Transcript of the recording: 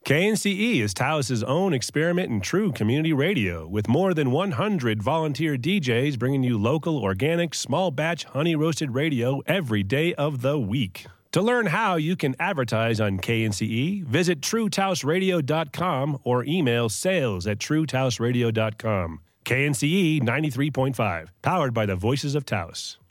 KNCE is Taos's own experiment in true community radio, with more than 100 volunteer DJs bringing you local, organic, small batch honey roasted radio every day of the week. To learn how you can advertise on KNCE, visit TrueTaosRadio.com or email sales@TrueTaosRadio.com. KNCE 93.5, powered by the Voices of Taos.